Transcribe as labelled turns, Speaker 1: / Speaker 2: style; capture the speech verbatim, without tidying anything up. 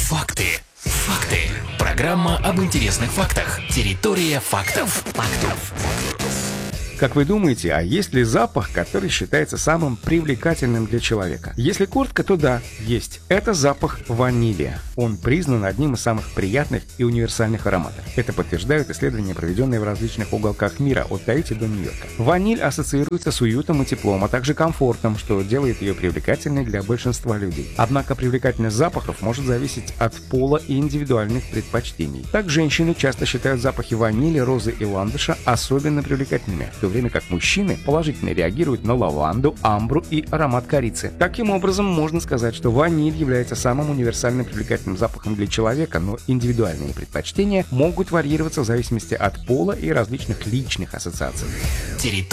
Speaker 1: Факты. Факты. Программа об интересных фактах. Территория фактов. Фактов.
Speaker 2: Как вы думаете, а есть ли запах, который считается самым привлекательным для человека? Если коротко, то да, есть. Это запах ванили. Он признан одним из самых приятных и универсальных ароматов. Это подтверждают исследования, проведенные в различных уголках мира, от Таити до Нью-Йорка. Ваниль ассоциируется с уютом и теплом, а также комфортом, что делает ее привлекательной для большинства людей. Однако привлекательность запахов может зависеть от пола и индивидуальных предпочтений. Так женщины часто считают запахи ванили, розы и ландыша особенно привлекательными, в то время как мужчины положительно реагируют на лаванду, амбру и аромат корицы. Таким образом, можно сказать, что ваниль является самым универсальным привлекательным запахом для человека, но индивидуальные предпочтения могут варьироваться в зависимости от пола и различных личных ассоциаций.